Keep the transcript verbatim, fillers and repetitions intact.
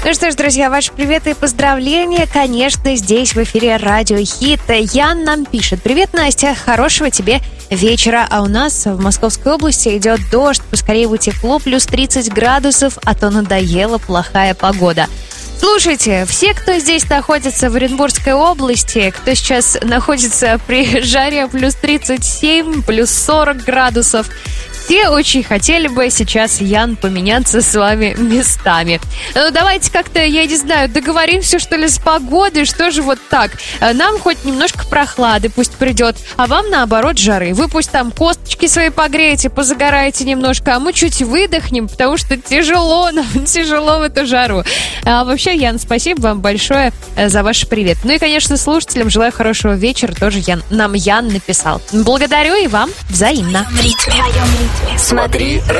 Ну что ж, друзья, ваши приветы и поздравления, конечно, здесь в эфире Радио Хит. Ян нам пишет: привет, Настя, хорошего тебе вечера. А у нас в Московской области идет дождь, поскорее бы тепло, плюс тридцать градусов, а то надоела плохая погода. Слушайте, все, кто здесь находится в Оренбургской области, кто сейчас находится при жаре плюс тридцать семь, плюс сорок градусов, все очень хотели бы сейчас, Ян, поменяться с вами местами. Ну, давайте как-то, я не знаю, договоримся, что ли, с погодой, что же вот так. Нам хоть немножко прохлады пусть придет, а вам, наоборот, жары. Вы пусть там косточки свои погреете, позагораете немножко, а мы чуть выдохнем, потому что тяжело, нам тяжело в эту жару. А вообще, Ян, спасибо вам большое за ваш привет. Ну и, конечно, слушателям желаю хорошего вечера, тоже Ян, нам Ян написал. Благодарю и вам взаимно. Смотри